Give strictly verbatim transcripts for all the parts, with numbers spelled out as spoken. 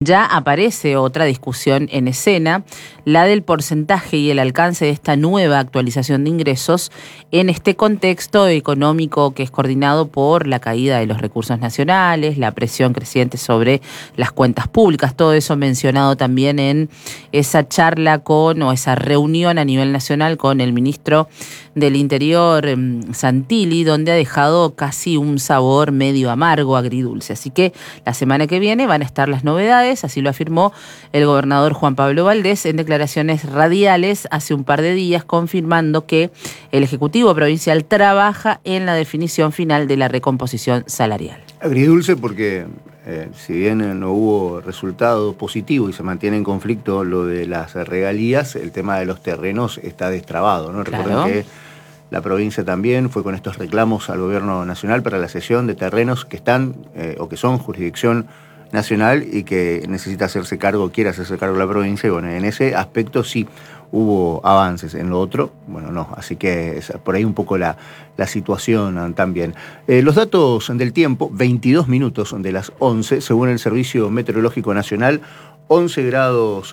ya aparece otra discusión en escena, la del porcentaje y el alcance de esta nueva actualización de ingresos en este contexto económico que es coordinado por la caída de los recursos nacionales, la presión creciente sobre las cuentas públicas, todo eso mencionado también en esa charla con, o esa reunión a nivel nacional con el ministro del Interior, Santilli, donde ha dejado casi un sabor medio amargo, agridulce. Así que la semana que viene van a estar las novedades, así lo afirmó el gobernador Juan Pablo Valdés en declaraciones radiales hace un par de días, confirmando que el Ejecutivo Provincial trabaja en la definición final de la recomposición salarial. Agridulce porque eh, si bien no hubo resultado positivo y se mantiene en conflicto lo de las regalías, el tema de los terrenos está destrabado, ¿no? Claro. Recuerden que la provincia también fue con estos reclamos al gobierno nacional para la cesión de terrenos que están eh, o que son jurisdicción nacional y que necesita hacerse cargo, quiere hacerse cargo la provincia, y bueno, en ese aspecto sí hubo avances, en lo otro, bueno, no, así que es por ahí un poco la, la situación también. Eh, los datos del tiempo, veintidós minutos de las once, según el Servicio Meteorológico Nacional, once grados,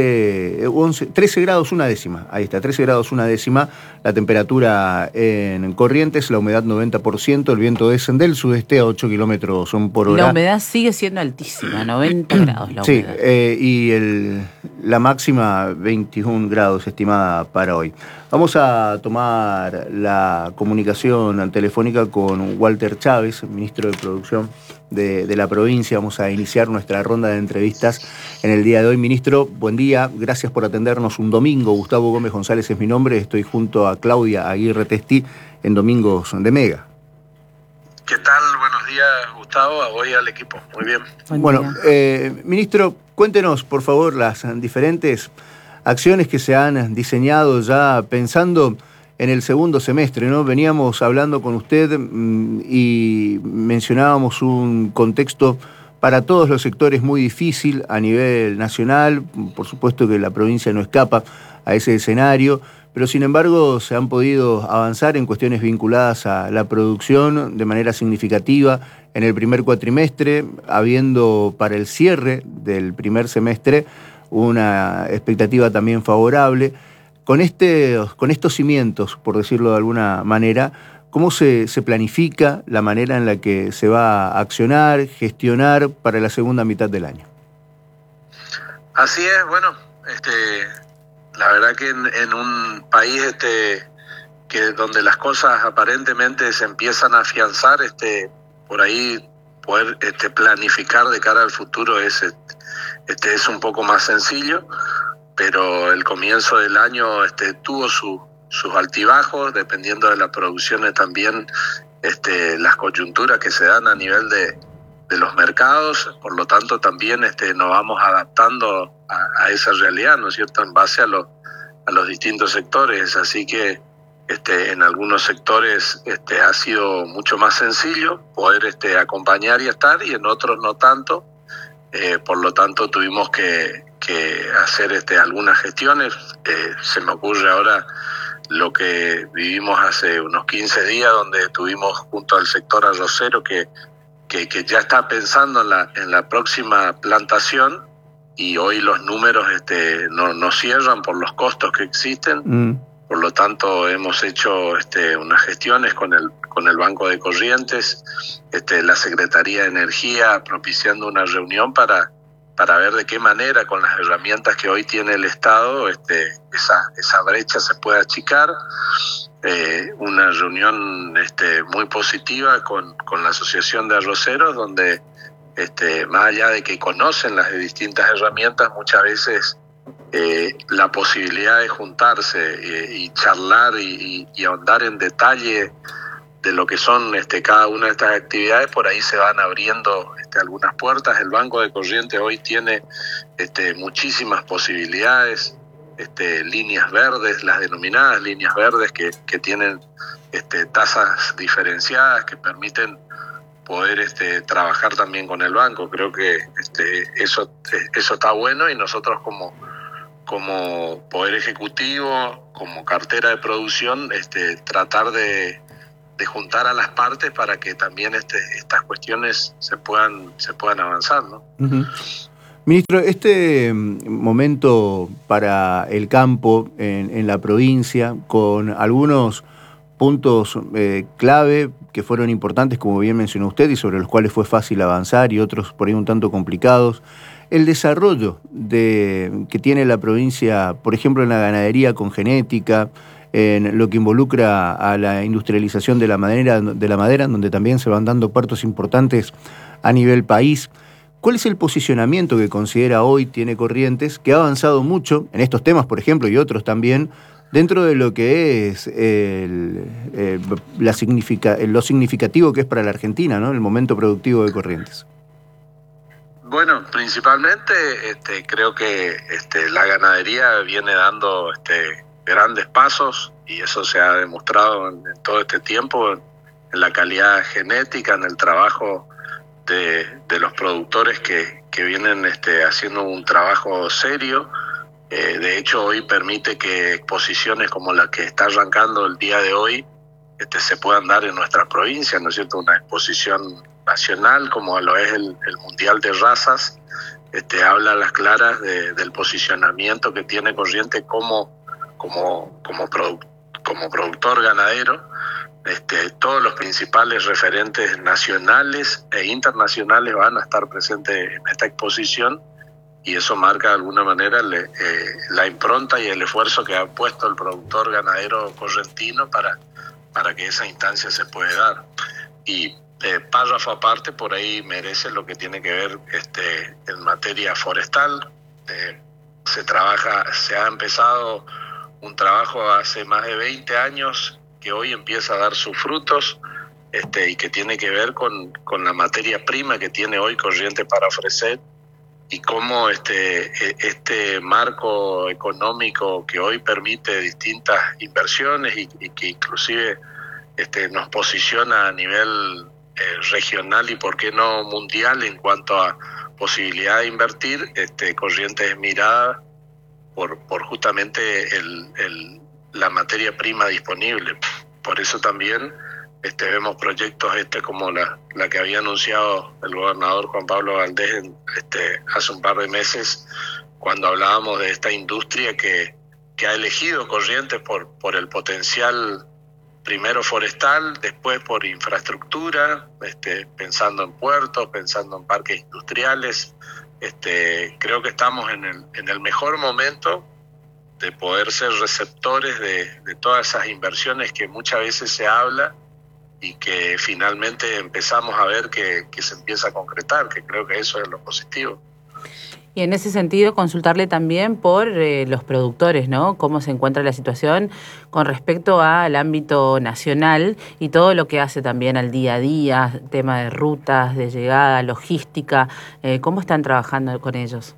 trece grados una décima, ahí está, trece grados una décima, la temperatura en Corrientes, la humedad noventa por ciento, el viento es del sudeste a ocho kilómetros por hora. La humedad sigue siendo altísima, noventa grados la humedad. Sí, eh, y el, la máxima veintiún grados estimada para hoy. Vamos a tomar la comunicación telefónica con Walter Chávez, ministro de Producción de, de la provincia. Vamos a iniciar nuestra ronda de entrevistas en el día de hoy. Ministro, buen día, gracias por atendernos un domingo. Gustavo Gómez González es mi nombre, estoy junto a Claudia Aguirre Testi en Domingos de Mega. ¿Qué tal? Buenos días, Gustavo, a vos y al equipo. Muy bien. Buen bueno, eh, ministro, cuéntenos, por favor, las diferentes acciones que se han diseñado ya pensando en el segundo semestre, ¿no? Veníamos hablando con usted mmm, y mencionábamos un contexto para todos los sectores muy difícil a nivel nacional. Por supuesto que la provincia no escapa a ese escenario, pero sin embargo se han podido avanzar en cuestiones vinculadas a la producción de manera significativa en el primer cuatrimestre, habiendo para el cierre del primer semestre una expectativa también favorable. Con, este, con estos cimientos, por decirlo de alguna manera, ¿cómo se, se planifica la manera en la que se va a accionar, gestionar para la segunda mitad del año? Así es, bueno, este, la verdad que en, en un país este, que donde las cosas aparentemente se empiezan a afianzar, este, por ahí poder este, planificar de cara al futuro es, este, es un poco más sencillo, pero el comienzo del año este, tuvo su, sus altibajos, dependiendo de las producciones también, este, las coyunturas que se dan a nivel de, de los mercados, por lo tanto también este, nos vamos adaptando a, a esa realidad, ¿no es cierto?, en base a, lo, a los distintos sectores, así que este, en algunos sectores este, ha sido mucho más sencillo poder este, acompañar y estar, y en otros no tanto, eh, por lo tanto tuvimos que que hacer este, algunas gestiones. Eh, se me ocurre ahora lo que vivimos hace unos quince días, donde estuvimos junto al sector arrocero que, que, que ya está pensando en la, en la próxima plantación, y hoy los números este, no, no cierran por los costos que existen. Mm. Por lo tanto hemos hecho este, unas gestiones con el, con el Banco de Corrientes, este, la Secretaría de Energía propiciando una reunión para para ver de qué manera con las herramientas que hoy tiene el Estado este, esa, esa brecha se puede achicar. Eh, una reunión este, muy positiva con, con la Asociación de Arroceros, donde este, más allá de que conocen las distintas herramientas, muchas veces eh, la posibilidad de juntarse eh, y charlar y, y, y ahondar en detalle de lo que son este, cada una de estas actividades, por ahí se van abriendo este, algunas puertas. El Banco de Corrientes hoy tiene este, muchísimas posibilidades, este, líneas verdes, las denominadas líneas verdes que, que tienen este, tasas diferenciadas que permiten poder este, trabajar también con el banco. Creo que este, eso, eso está bueno, y nosotros como, como Poder Ejecutivo, como cartera de producción, este, tratar de de juntar a las partes para que también este, estas cuestiones se puedan se puedan avanzar, ¿no? Uh-huh. Ministro, este momento para el campo en, en la provincia, con algunos puntos eh, clave que fueron importantes, como bien mencionó usted, y sobre los cuales fue fácil avanzar, y otros por ahí un tanto complicados. El desarrollo de, que tiene la provincia, por ejemplo, en la ganadería con genética, en lo que involucra a la industrialización de la madera, de la madera, en donde también se van dando partos importantes a nivel país. ¿Cuál es el posicionamiento que considera hoy tiene Corrientes, que ha avanzado mucho en estos temas, por ejemplo, y otros también, dentro de lo que es el, eh, la significa, lo significativo que es para la Argentina, ¿no?, el momento productivo de Corrientes? Bueno, principalmente este, creo que este, la ganadería viene dando este, grandes pasos, y eso se ha demostrado en, en todo este tiempo, en, en la calidad genética, en el trabajo de, de los productores que, que vienen este, haciendo un trabajo serio. Eh, de hecho, hoy permite que exposiciones como la que está arrancando el día de hoy este, se puedan dar en nuestra provincia, ¿no es cierto? Una exposición nacional como lo es el, el Mundial de Razas, este, habla a las claras de, del posicionamiento que tiene Corrientes como, como, como, produ, como productor ganadero. Este, todos los principales referentes nacionales e internacionales van a estar presentes en esta exposición, y eso marca de alguna manera le, eh, la impronta y el esfuerzo que ha puesto el productor ganadero correntino para, para que esa instancia se pueda dar. Y eh, párrafo aparte, por ahí merece lo que tiene que ver este, en materia forestal. Eh, se trabaja, se ha empezado un trabajo hace más de veinte años que hoy empieza a dar sus frutos, este, y que tiene que ver con, con la materia prima que tiene hoy Corrientes para ofrecer, y cómo este, este marco económico que hoy permite distintas inversiones y, y que inclusive este, nos posiciona a nivel eh, regional y por qué no mundial en cuanto a posibilidad de invertir, este, Corrientes es mirada por, por justamente el, el, la materia prima disponible. Por eso también Este, vemos proyectos este como la, la que había anunciado el gobernador Juan Pablo Valdés en, este, hace un par de meses, cuando hablábamos de esta industria que, que ha elegido Corrientes por, por el potencial, primero forestal, después por infraestructura, este, pensando en puertos, pensando en parques industriales. Este, creo que estamos en el, en el mejor momento de poder ser receptores de, de todas esas inversiones que muchas veces se habla y que finalmente empezamos a ver que, que se empieza a concretar, que creo que eso es lo positivo. Y en ese sentido, consultarle también por eh, los productores, ¿no? Cómo se encuentra la situación con respecto al ámbito nacional y todo lo que hace también al día a día, tema de rutas, de llegada, logística. Eh, ¿Cómo están trabajando con ellos?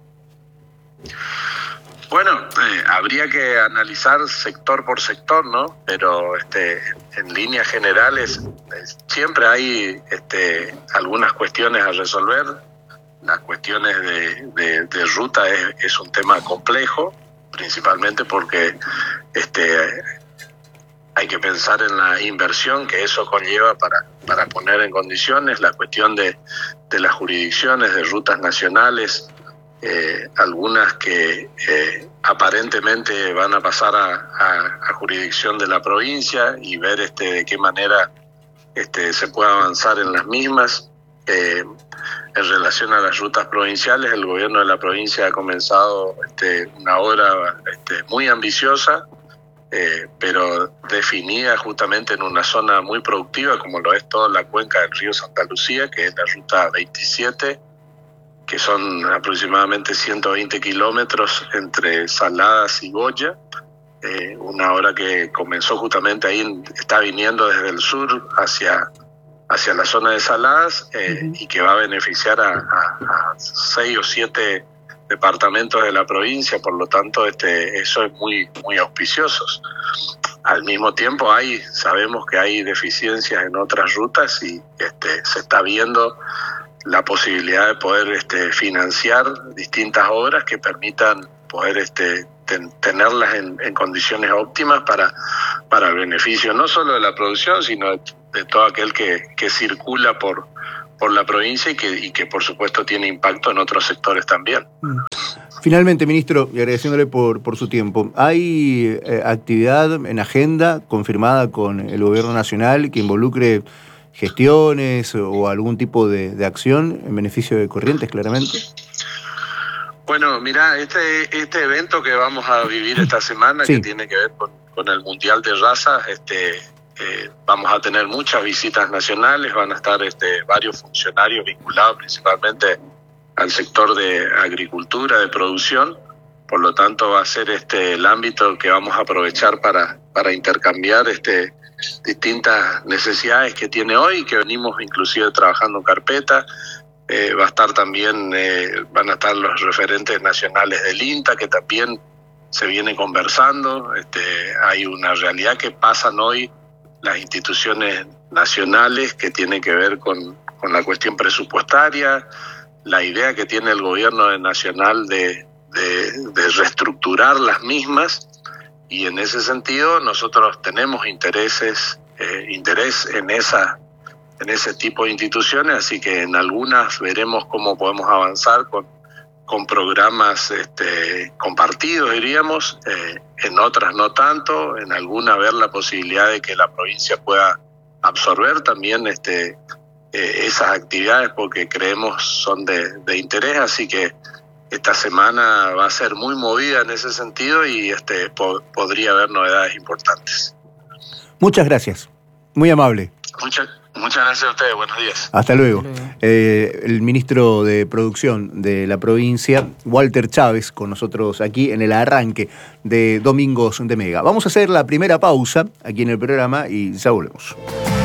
Bueno, eh, habría que analizar sector por sector, ¿no? Pero este, en líneas generales eh, siempre hay este, algunas cuestiones a resolver. Las cuestiones de, de, de ruta es, es un tema complejo, principalmente porque este, hay que pensar en la inversión que eso conlleva para, para poner en condiciones la cuestión de, de las jurisdicciones, de rutas nacionales. Eh, algunas que eh, aparentemente van a pasar a, a, a jurisdicción de la provincia y ver este, de qué manera este, se puede avanzar en las mismas. Eh, en relación a las rutas provinciales, el gobierno de la provincia ha comenzado este, una obra este, muy ambiciosa, eh, pero definida justamente en una zona muy productiva, como lo es toda la cuenca del río Santa Lucía, que es la ruta veintisiete, que son aproximadamente ciento veinte kilómetros entre Saladas y Goya, eh, una obra que comenzó justamente ahí, está viniendo desde el sur hacia, hacia la zona de Saladas, eh, uh-huh. y que va a beneficiar a, a, a seis o siete departamentos de la provincia, por lo tanto este, eso es muy, muy auspicioso. Al mismo tiempo hay, sabemos que hay deficiencias en otras rutas y este, se está viendo la posibilidad de poder este, financiar distintas obras que permitan poder este, ten, tenerlas en, en condiciones óptimas para, para el beneficio no solo de la producción, sino de, de todo aquel que, que circula por, por la provincia y que, y que por supuesto tiene impacto en otros sectores también. Finalmente, ministro, y agradeciéndole por, por su tiempo, ¿hay eh, actividad en agenda confirmada con el gobierno nacional que involucre gestiones o algún tipo de, de acción en beneficio de Corrientes, claramente? Bueno, mira, este, este evento que vamos a vivir esta semana, sí, que tiene que ver con, con el Mundial de Razas, este, eh, vamos a tener muchas visitas nacionales, van a estar este, varios funcionarios vinculados principalmente al sector de agricultura, de producción, por lo tanto va a ser este el ámbito que vamos a aprovechar para, para intercambiar este, distintas necesidades que tiene hoy, que venimos inclusive trabajando en carpeta. Eh, va a estar también, eh, van a estar los referentes nacionales del INTA, que también se viene conversando. Este, hay una realidad que pasan hoy las instituciones nacionales que tiene que ver con, con la cuestión presupuestaria, la idea que tiene el gobierno nacional de, de, de reestructurar las mismas, y en ese sentido nosotros tenemos intereses, eh, interés en esa en ese tipo de instituciones, así que en algunas veremos cómo podemos avanzar con, con programas este, compartidos, diríamos, eh, en otras no tanto, en algunas ver la posibilidad de que la provincia pueda absorber también este, eh, esas actividades porque creemos son de, de interés, así que esta semana va a ser muy movida en ese sentido y este, po- podría haber novedades importantes. Muchas gracias, muy amable. Muchas Muchas gracias a ustedes, buenos días. Hasta luego. Hasta luego. Eh, el ministro de Producción de la provincia, Walter Chávez, con nosotros aquí en el arranque de Domingos de Mega. Vamos a hacer la primera pausa aquí en el programa y ya volvemos.